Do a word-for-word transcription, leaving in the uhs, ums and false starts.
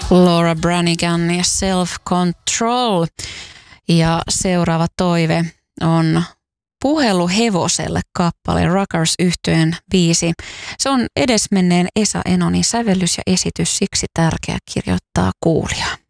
Laura Branigan ja Self Control. Ja seuraava toive on Puhelu hevoselle kappale Rockers -yhtyeen biisi. Se on edesmenneen Esa Enonin sävellys ja esitys, siksi tärkeä kirjoittaa kuulija.